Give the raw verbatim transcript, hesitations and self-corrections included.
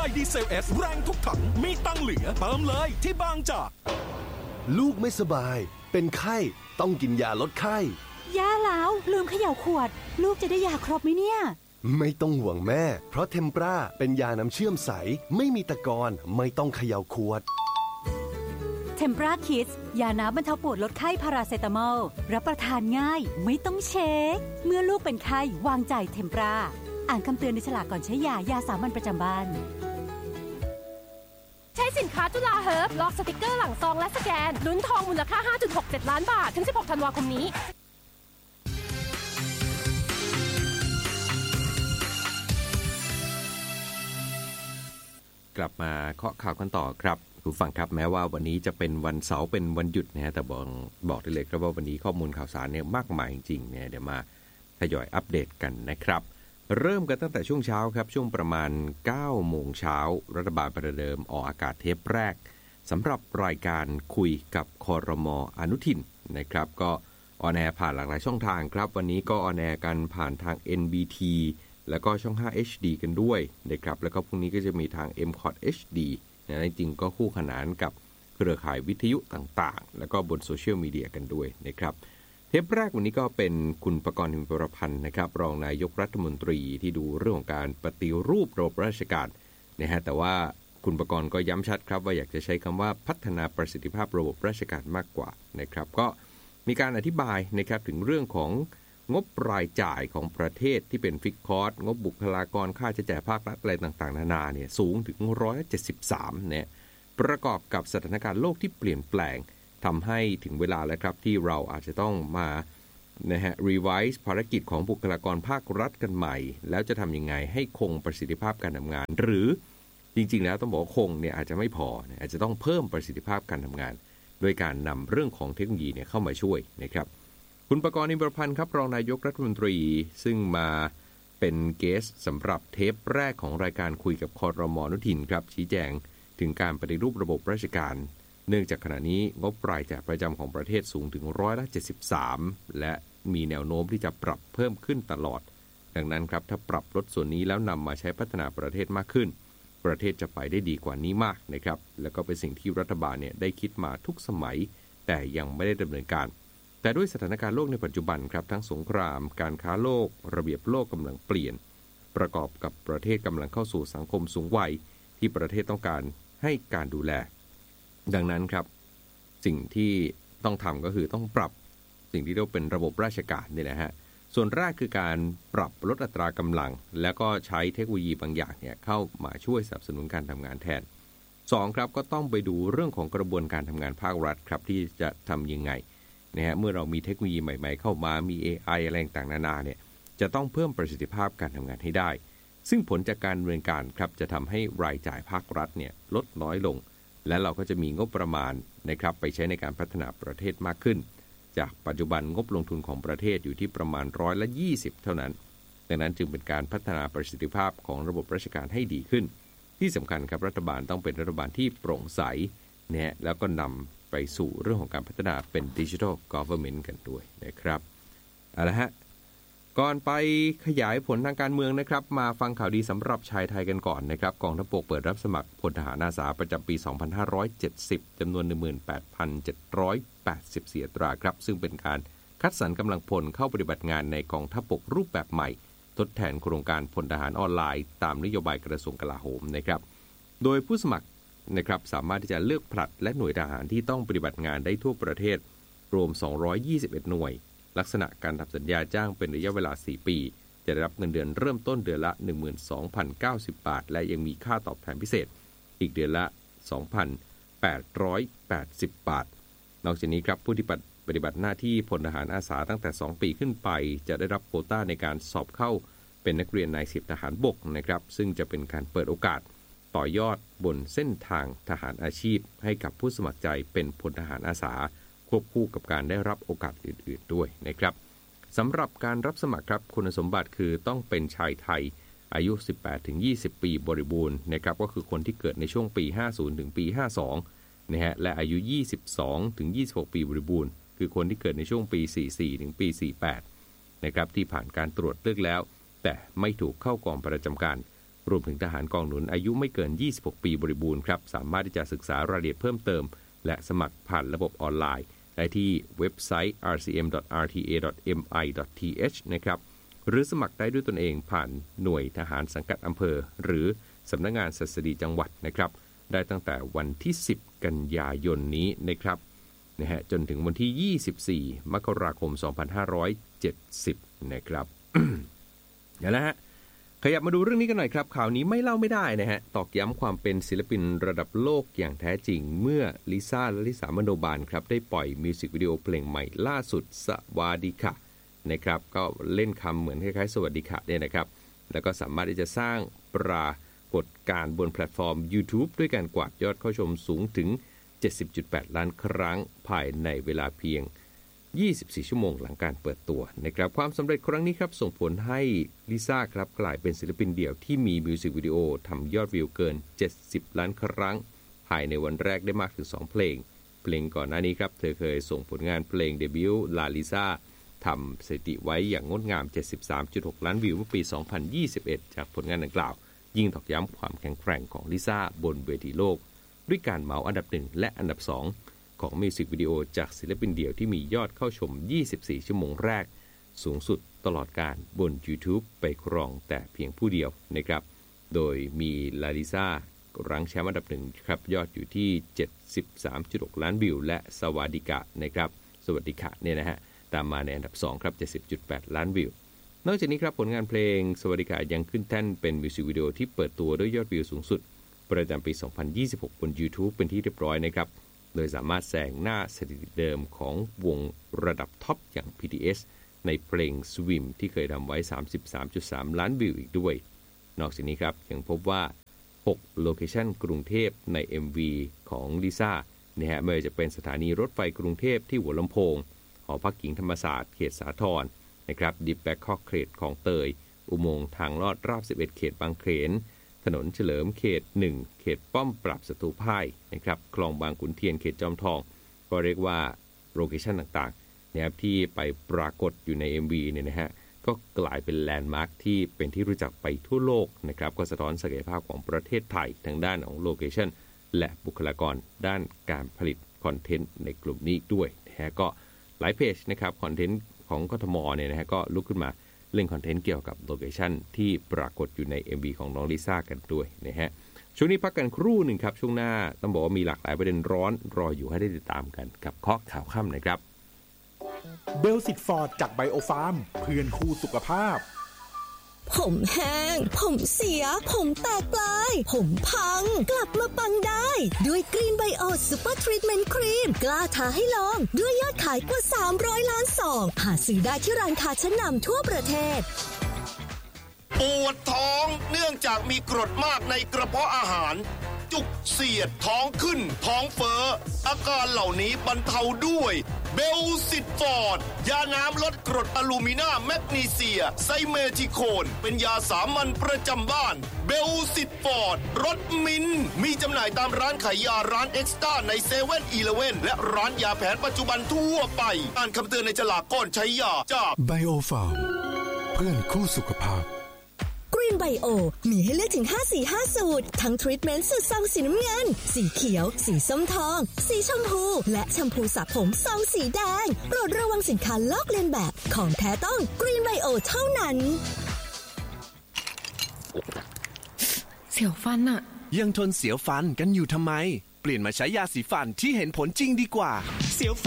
ดีเซล เอส แรงทุกถังมีตังเหลือเติมเลยที่บางจากลูกไม่สบายเป็นไข้ต้องกินยาลดไข้แย่แล้วลืมเขย่าขวดลูกจะได้ยาครบไหมเนี่ยไม่ต้องห่วงแม่เพราะเทมปราเป็นยาน้ำเชื่อมใสไม่มีตะกอนไม่ต้องเขย่าขวดเทมปราคิดส์ยาน้ำบรรเทาปวดลดไข้พาราเซตามอลรับประทานง่ายไม่ต้องเช็คเมื่อลูกเป็นไข้วางใจเทมปราอ่านคำเตือนในฉลากก่อนใช้ยายาสามัญประจำบ้านใช้สินค้าจุฬาเฮิร์บล็อกสติกเกอร์หลังซองและสแกนลุ้นทองมูลค่า ห้าจุดหกเจ็ด ล้านบาทถึงสิบหกธันวาคมนี้กลับมาเคาะข่าวกันต่อครับผู้ฟังครับแม้ว่าวันนี้จะเป็นวันเสาร์เป็นวันหยุดนะฮะแต่บอกบอกได้เลยครับว่าวันนี้ข้อมูลข่าวสารเนี่ยมากมายจริงๆเนี่ยเดี๋ยวมาทยอยอัปเดตกันนะครับเริ่มกันตั้งแต่ช่วงเช้าครับช่วงประมาณ เก้าโมงเช้ารัฐบาลประเดิมออกอากาศเทปแรกสำหรับรายการคุยกับครม.อนุทินนะครับก็ออนแอร์ผ่านหลากหลายช่องทางครับวันนี้ก็ออนแอร์กันผ่านทาง เอ็น บี ที แล้วก็ช่อง ห้า เอช ดี กันด้วยนะครับแล้วก็พรุ่งนี้ก็จะมีทาง เอ็ม คอท เอช ดี นะจริงๆก็คู่ขนานกับเครือข่ายวิทยุต่างๆแล้วก็บนโซเชียลมีเดียกันด้วยนะครับเทปแรกวันนี้ก็เป็นคุณปกรณ์ หิมพรพันธ์นะครับรองนายกรัฐมนตรีที่ดูเรื่องของการปฏิรูประบบราชการนะฮะแต่ว่าคุณปกรณ์ก็ย้ำชัดครับว่าอยากจะใช้คำว่าพัฒนาประสิทธิภาพระบบราชการมากกว่านะครับก็มีการอธิบายนะครับถึงเรื่องของงบรายจ่ายของประเทศที่เป็นฟิกคอร์สงบบุคลากรค่าใช้จ่ายภาครัฐอะไรต่างๆนานาเนี่ยสูงถึงหนึ่งร้อยเจ็ดสิบสามเนี่ยประกอบกับสถานการณ์โลกที่เปลี่ยนแปลงทำให้ถึงเวลาแล้วครับที่เราอาจจะต้องมานะฮะรีไวซ์ภารกิจของบุคลากรภาครัฐกันใหม่แล้วจะทำยังไงให้คงประสิทธิภาพการทำงานหรือจริงๆแล้วต้องบอกคงเนี่ยอาจจะไม่พออาจจะต้องเพิ่มประสิทธิภาพการทำงานโดยการนำเรื่องของเทคโนโลยีเนี่ยเข้ามาช่วยนะครับคุณปกรณ์ หิมพรพันธ์ครับรองนายกรัฐมนตรีซึ่งมาเป็นเกสต์สำหรับเทปแรกของรายการคุยกับครม.อนุทินครับชี้แจงถึงการปฏิรูประบบราชการเนื่องจากขณะนี้งบรายจ่ายประจำของประเทศสูงถึงร้อยละเจ็ดสิบสามและมีแนวโน้มที่จะปรับเพิ่มขึ้นตลอดดังนั้นครับถ้าปรับลดส่วนนี้แล้วนำมาใช้พัฒนาประเทศมากขึ้นประเทศจะไปได้ดีกว่านี้มากนะครับแล้วก็เป็นสิ่งที่รัฐบาลเนี่ยได้คิดมาทุกสมัยแต่ยังไม่ได้ดำเนินการแต่ด้วยสถานการณ์โลกในปัจจุบันครับทั้งสงครามการค้าโลกระเบียบโลกกำลังเปลี่ยนประกอบกับประเทศกำลังเข้าสู่สังคมสูงวัยที่ประเทศต้องการให้การดูแลดังนั้นครับสิ่งที่ต้องทำก็คือต้องปรับสิ่งที่เรียกเป็นระบบราชการนี่แหละฮะส่วนแรกคือการปรับลดอัตรากำลังแล้วก็ใช้เทคโนโลยีบางอย่างเนี่ยเข้ามาช่วยสนับสนุนการทำงานแทนสองครับก็ต้องไปดูเรื่องของกระบวนการทำงานภาครัฐครับที่จะทำยังไงนะฮะเมื่อเรามีเทคโนโลยีใหม่ๆเข้ามามี เอ ไอ อะไรต่างๆนานาเนี่ยจะต้องเพิ่มประสิทธิภาพการทำงานให้ได้ซึ่งผลจากการดำเนินการครับจะทำให้รายจ่ายภาครัฐเนี่ยลดน้อยลงและเราก็จะมีงบประมาณนะครับไปใช้ในการพัฒนาประเทศมากขึ้นจากปัจจุบันงบลงทุนของประเทศอยู่ที่ประมาณร้อยละยี่สิบเท่านั้นดังนั้นจึงเป็นการพัฒนาประสิทธิภาพของระบบราชการให้ดีขึ้นที่สำคัญครับรัฐบาลต้องเป็นรัฐบาลที่โปร่งใสเนี่ยแล้วก็นำไปสู่เรื่องของการพัฒนาเป็น Digital Government กันด้วยนะครับเอาละฮะก่อนไปขยายผลทางการเมืองนะครับมาฟังข่าวดีสำหรับชายไทยกันก่อนนะครับกองทัพบกเปิดรับสมัครพลทหารอาสาประจำปีสองพันห้าร้อยเจ็ดสิบจำนวน หนึ่งหมื่นแปดพันเจ็ดร้อยแปดสิบสี่ อัตราครับซึ่งเป็นการคัดสรรกำลังพลเข้าปฏิบัติงานในกองทัพบกรูปแบบใหม่ทดแทนโครงการพลทหารออนไลน์ตามนโยบายกระทรวงกลาโหมนะครับโดยผู้สมัครนะครับสามารถที่จะเลือกผลัดและหน่วยทหารที่ต้องปฏิบัติงานได้ทั่วประเทศรวมสองร้อยยี่สิบเอ็ดหน่วยลักษณะการทำสัญญาจ้างเป็นระยะเวลาสี่ปีจะได้รับเงินเดือนเริ่มต้นเดือนละ หนึ่งหมื่นสองพันเก้าสิบ บาทและยังมีค่าตอบแทนพิเศษอีกเดือนละ สองพันแปดร้อยแปดสิบ บาทนอกจากนี้ครับผู้ที่ปฏิบัติหน้าที่พลทหารอาสาตั้งแต่สองปีขึ้นไปจะได้รับโควต้าในการสอบเข้าเป็นนักเรียนนายสิบทหารบกนะครับซึ่งจะเป็นการเปิดโอกาสต่อยอดบนเส้นทางทหารอาชีพให้กับผู้สมัครใจเป็นพลทหารอาสาควบคู่กับการได้รับโอกาสอื่นๆด้วยนะครับสำหรับการรับสมัครครับคุณสมบัติคือต้องเป็นชายไทยอายุ สิบแปดถึงยี่สิบ ปีบริบูรณ์นะครับก็คือคนที่เกิดในช่วงปีห้าสิบถึงปีห้าสิบสองนะฮะและอายุยี่สิบสองถึงยี่สิบหก ปีบริบูรณ์คือคนที่เกิดในช่วงปีสี่สิบสี่ถึงปีสี่สิบแปดนะครับที่ผ่านการตรวจเลือกแล้วแต่ไม่ถูกเข้ากองประจำการรวมถึงทหารกองหนุนอายุไม่เกินยี่สิบหกปีบริบูรณ์ครับสามารถที่จะศึกษารายละเอียดเพิ่มเติมและสมัครผ่านระบบออนไลน์ได้ที่เว็บไซต์ อาร์ ซี เอ็ม ดอท อาร์ ที เอ ดอท เอ็ม ไอ ดอท ที เอช นะครับหรือสมัครได้ด้วยตนเองผ่านหน่วยทหารสังกัดอำเภอหรือสำนักงานศัสดีจังหวัดนะครับได้ตั้งแต่วันที่สิบกันยายนนี้นะครับนะฮะจนถึงวันที่ยี่สิบสี่มกราคมสองพันห้าร้อยเจ็ดสิบนะครับ นั่นแหละฮะขยับมาดูเรื่องนี้กันหน่อยครับข่าวนี้ไม่เล่าไม่ได้นะฮะตอกย้ำความเป็นศิลปินระดับโลกอย่างแท้จริงเมื่อลิซ่าและลิสามโนบาลครับได้ปล่อยมิวสิกวิดีโอเพลงใหม่ล่าสุดสวัสดีค่ะนะครับก็เล่นคำเหมือนคล้ายๆสวัสดีค่ะเนี่ยนะครับแล้วก็สามารถที่จะสร้างปรากฏการณ์บนแพลตฟอร์ม YouTube ด้วยการกวาดยอดเข้าชมสูงถึง เจ็ดสิบจุดแปด ล้านครั้งภายในเวลาเพียงยี่สิบสี่ชั่วโมงหลังการเปิดตัวนะครับความสำเร็จครั้งนี้ครับส่งผลให้ลิซ่าครับกลายเป็นศิลปินเดี่ยวที่มีมิวสิกวิดีโอทำยอดวิวเกินเจ็ดสิบล้านครั้งภายในวันแรกได้มากถึงสองเพลงเพลงก่อนหน้านี้ครับเธอเคยส่งผลงานเพลงเดบิวต์ลาลิซ่าทำสถิติไว้อย่างงดงาม เจ็ดสิบสามจุดหก ล้านวิวเมื่อปี สองพันยี่สิบเอ็ด จากผลงานดังกล่าวยิ่งตอกย้ำความแข็งแกร่งของลิซ่าบนเวทีโลกด้วยการเหมาอันดับหนึ่งและอันดับสองของมิวสิกวิดีโอจากศิลปินเดี่ยวที่มียอดเข้าชมยี่สิบสี่ชั่วโมงแรกสูงสุดตลอดการบน YouTube ไปครองแต่เพียงผู้เดียวนะครับโดยมีลาลิซ่ารั้งแชมป์อันดับหนึ่งครับยอดอยู่ที่ เจ็ดสิบสามจุดหก ล้านวิวและสวัสดิกะนะครับสวัสดิกะเนี่ยนะฮะตามมาในอันดับสองครับ เจ็ดสิบจุดแปด ล้านวิวนอกจากนี้ครับผลงานเพลงสวัสดิกะยังขึ้นแท่นเป็นมิวสิกวิดีโอที่เปิดตัวด้วยยอดวิวสูงสุดประจำปี สองพันยี่สิบหก บน YouTube เป็นที่เรียบร้อยนะครับโดยสามารถแซงหน้าสถิติเดิมของวงระดับท็อปอย่าง พี ที เอส ในเพลง Swim ที่เคยทำไว้ สามสิบสามจุดสาม ล้านวิวอีกด้วยนอกจากนี้ครับยังพบว่าหกโลเคชั่นกรุงเทพใน เอ็ม วี ของลิซ่านะฮะไม่ว่าจะเป็นสถานีรถไฟกรุงเทพที่หัวลำโพงหอพักหญิงธรรมศาสตร์เขตสาทรนะครับดิปแบ็คคอกเขตของเตยอุโมงค์ทางลอดราบสิบเอ็ดเขตบางเขนถนนเฉลิมเขตหนึ่งเขตป้อมปราบศัตรูพ่ายนะครับคลองบางขุนเทียนเขตจอมทองก็เรียกว่าโลเคชั่นต่างๆนะครับที่ไปปรากฏอยู่ใน เอ็ม วี เนี่ยนะฮะก็กลายเป็นแลนด์มาร์คที่เป็นที่รู้จักไปทั่วโลกนะครับก็สะท้อนศักยภาพของประเทศไทยทางด้านของโลเคชั่นและบุคลากรด้านการผลิตคอนเทนต์ในกลุ่มนี้ด้วยนะฮะก็หลายเพจนะครับคอนเทนต์ของกทมเนี่ยนะฮะก็ลุกขึ้นมาเล่นคอนเทนต์เกี่ยวกับโลเคชั่นที่ปรากฏอยู่ใน เอ็ม วี ของน้องลิซ่ากันด้วยนะฮะช่วงนี้พักกันครู่หนึ่งครับช่วงหน้าต้องบอกว่ามีหลากหลายประเด็นร้อนรออยู่ให้ได้ติดตามกันกับเคาะข่าวค่ำนะครับเบลสิตฟอร์ดจากไบโอฟาร์มเพื่อนคู่สุขภาพผมแห้งผมเสียผมแตกปลายผมพังกลับมาปังได้ด้วยกรีนไบโอซูเปอร์ทรีทเมนต์ครีมกล้าท้าให้ลองด้วยยอดขายกว่าสามร้อยล้านซองหาซื้อได้ที่ร้านค้าชั้นนำทั่วประเทศปวดท้องเนื่องจากมีกรดมากในกระเพาะอาหารจุกเสียดท้องขึ้นท้องเฟ้ออาการเหล่านี้บรรเทาด้วยเบลซิตฟอร์ดยาน้ำลดกรดอะลูมิเนียมแมกนีเซียไซเมทิโคนเป็นยาสามัญประจำบ้านเบลซิตฟอร์ดรสมิ้นมีจำหน่ายตามร้านขายยาร้านเอ็กซ์ต้าในเซเว่นอีเลฟเว่นและร้านยาแผนปัจจุบันทั่วไปอ่านคำเตือนในฉลากก่อนใช้ยาจากไบโอฟาร์มเพื่อนคู่สุขภาพกรีนไบโอมีให้เลือกถึงห้าสีห้าสูตรทั้งทรีทเมนต์สูตรซองสีน้ำเงินสีเขียวสีส้มทองสีชมพูและแชมพูสระผมซองสีแดงโปรดระวังสินค้าลอกเลียนแบบของแท้ต้องกรีนไบโอเท่านั้นเสียวฟันอะยังทนเสียวฟันกันอยู่ทำไมเปลี่ยนมาใช้ยาสีฟันที่เห็นผลจริงดีกว่าเสียวฟัน